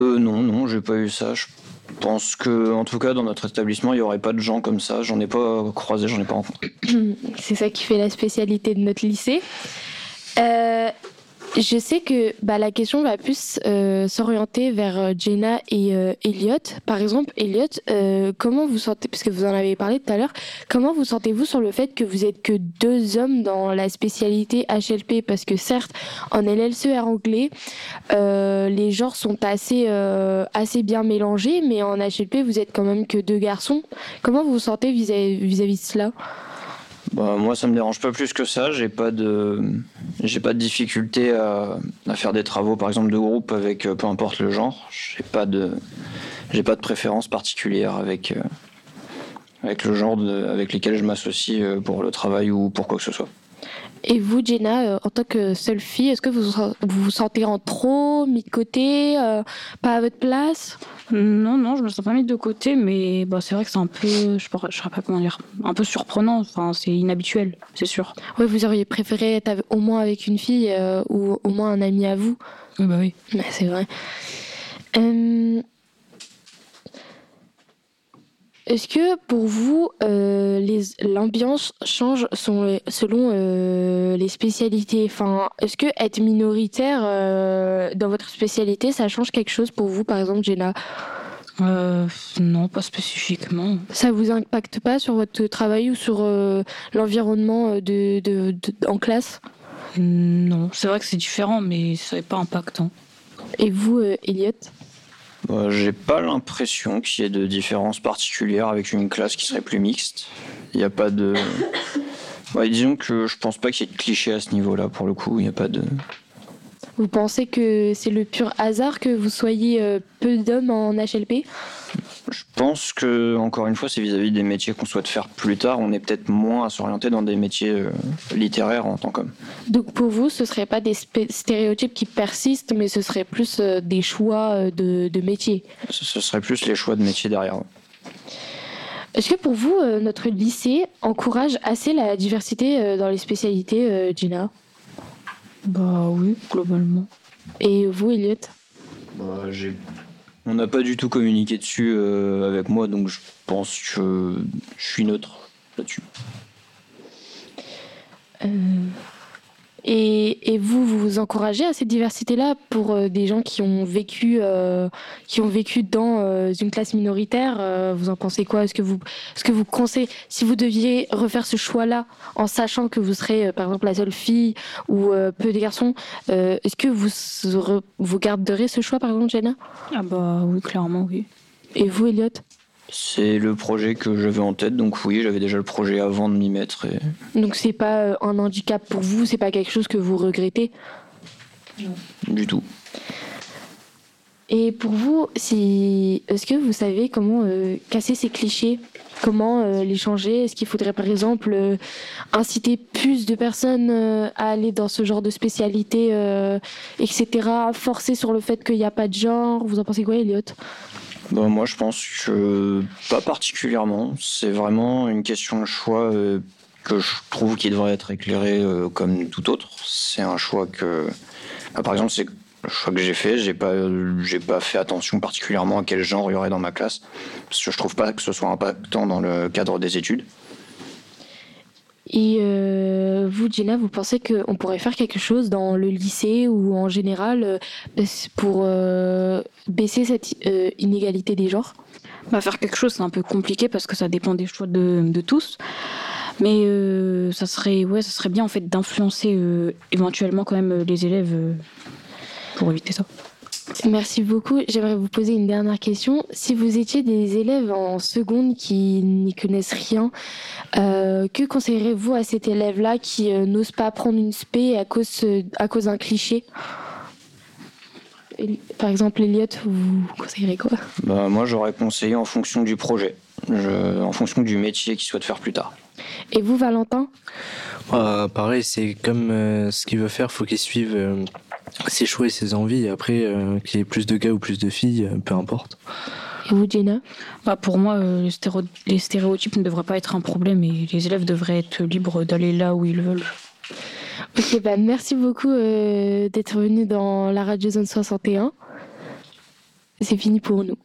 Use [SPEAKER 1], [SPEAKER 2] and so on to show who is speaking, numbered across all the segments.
[SPEAKER 1] Non, j'ai pas eu ça. Je pense que, en tout cas, dans notre établissement, il y aurait pas de gens comme ça. J'en ai pas croisé, j'en ai pas rencontré.
[SPEAKER 2] C'est ça qui fait la spécialité de notre lycée. Euh, je sais que la question va plus s'orienter vers Jenna et Elliot. Par exemple, Elliot, comment vous sentez, parce que vous en avez parlé tout à l'heure, comment vous sentez-vous sur le fait que vous êtes que 2 hommes dans la spécialité HLP? Parce que certes, en LLCR anglais, les genres sont assez bien mélangés, mais en HLP, vous êtes quand même que 2 garçons. Comment vous vous sentez vis-à-vis de cela?
[SPEAKER 1] Moi, ça me dérange pas plus que ça. J'ai pas de difficulté à faire des travaux, par exemple, de groupe avec peu importe le genre. J'ai pas de préférence particulière avec le genre avec lesquels je m'associe pour le travail ou pour quoi que ce soit.
[SPEAKER 2] Et vous, Jenna, en tant que seule fille, est-ce que vous sentez en trop, mis de côté, pas à votre place?
[SPEAKER 3] Non, je me sens pas mise de côté, mais c'est vrai que c'est un peu, je saurais pas comment dire, un peu surprenant. Enfin, c'est inhabituel, c'est sûr.
[SPEAKER 2] Oui, vous auriez préféré être au moins avec une fille ou au moins un ami à vous?
[SPEAKER 3] Oui.
[SPEAKER 2] C'est vrai. Est-ce que pour vous, l'ambiance change selon les spécialités? Enfin, est-ce que être minoritaire dans votre spécialité, ça change quelque chose pour vous, par exemple, Jenna?
[SPEAKER 3] Non, pas spécifiquement.
[SPEAKER 2] Ça vous impacte pas sur votre travail ou sur l'environnement en classe?
[SPEAKER 3] Non, c'est vrai que c'est différent, mais ça n'est pas impactant.
[SPEAKER 2] Et vous, Elliot?
[SPEAKER 1] J'ai pas l'impression qu'il y ait de différence particulière avec une classe qui serait plus mixte. Il n'y a pas de... disons que je pense pas qu'il y ait de clichés à ce niveau-là, pour le coup. Il n'y a pas de...
[SPEAKER 2] Vous pensez que c'est le pur hasard que vous soyez peu d'hommes en HLP?
[SPEAKER 1] Je pense que, encore une fois, c'est vis-à-vis des métiers qu'on souhaite faire plus tard. On est peut-être moins à s'orienter dans des métiers littéraires en tant qu'homme.
[SPEAKER 2] Donc pour vous, ce ne seraient pas des stéréotypes qui persistent, mais ce serait plus des choix de métiers?
[SPEAKER 1] Ce serait plus les choix de métiers derrière.
[SPEAKER 2] Est-ce que pour vous, notre lycée encourage assez la diversité dans les spécialités, Gina?
[SPEAKER 3] Oui, globalement.
[SPEAKER 2] Et vous, Elliot?
[SPEAKER 1] On n'a pas du tout communiqué dessus avec moi, donc je pense que je suis neutre là-dessus.
[SPEAKER 2] Et vous encouragez à cette diversité-là pour des gens qui ont vécu dans une classe minoritaire? Vous en pensez quoi? Est-ce que vous conseillez, si vous deviez refaire ce choix-là en sachant que vous serez par exemple la seule fille ou peu de garçons, est-ce que vous garderez ce choix, par exemple, Jenna?
[SPEAKER 3] Oui, clairement, oui.
[SPEAKER 2] Et vous, Elliot?
[SPEAKER 1] C'est le projet que j'avais en tête, donc oui, j'avais déjà le projet avant de m'y mettre.
[SPEAKER 2] Donc c'est pas un handicap pour vous, c'est pas quelque chose que vous regrettez?
[SPEAKER 1] Non. Du tout.
[SPEAKER 2] Et pour vous, est-ce que vous savez comment casser ces clichés? Comment les changer? Est-ce qu'il faudrait par exemple inciter plus de personnes à aller dans ce genre de spécialité, etc. Forcer sur le fait qu'il n'y a pas de genre? Vous en pensez quoi, Elliot?
[SPEAKER 1] Moi, je pense que pas particulièrement. C'est vraiment une question de choix que je trouve qui devrait être éclairé comme tout autre. C'est un choix que... par exemple, c'est le choix que j'ai fait. J'ai pas fait attention particulièrement à quel genre il y aurait dans ma classe. Parce que je trouve pas que ce soit impactant dans le cadre des études.
[SPEAKER 2] Et vous, Gina, vous pensez qu'on pourrait faire quelque chose dans le lycée ou en général pour baisser cette inégalité des genres?
[SPEAKER 3] Faire quelque chose, c'est un peu compliqué parce que ça dépend des choix de tous. Mais ça serait bien en fait d'influencer éventuellement quand même les élèves pour éviter ça.
[SPEAKER 2] Merci beaucoup. J'aimerais vous poser une dernière question. Si vous étiez des élèves en seconde qui n'y connaissent rien, que conseillerez-vous à cet élève-là qui n'ose pas prendre une spé à cause d'un cliché? Par exemple, Elliot, vous conseillerez quoi?
[SPEAKER 1] Moi, j'aurais conseillé en fonction du projet, en fonction du métier qu'il souhaite faire plus tard.
[SPEAKER 2] Et vous, Valentin?
[SPEAKER 4] Pareil, c'est comme ce qu'il veut faire, faut qu'il suive ses choix et ses envies. Et après, qu'il y ait plus de gars ou plus de filles, peu importe.
[SPEAKER 2] Et vous, Jenna?
[SPEAKER 3] Pour moi, les stéréotypes ne devraient pas être un problème et les élèves devraient être libres d'aller là où ils veulent.
[SPEAKER 2] Ok, merci beaucoup d'être venu dans la Radio Zone 61. c'est fini pour nous.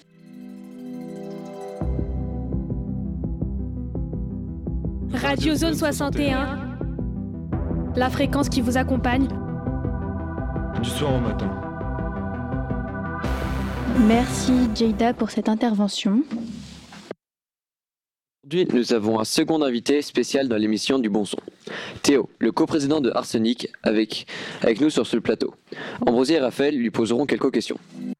[SPEAKER 5] Radio Zone 61, la fréquence qui vous accompagne.
[SPEAKER 6] Du soir au matin.
[SPEAKER 7] Merci Jada pour cette intervention.
[SPEAKER 8] Aujourd'hui, nous avons un second invité spécial dans l'émission du Bon Son. Théo, le coprésident de Arsenic, avec nous sur ce plateau. Ambrosie et Raphaël lui poseront quelques questions.